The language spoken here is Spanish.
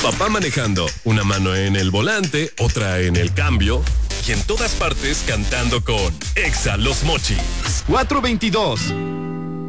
Papá manejando, una mano en el volante, otra en el cambio y en todas partes cantando con Exa Los Mochis. 422.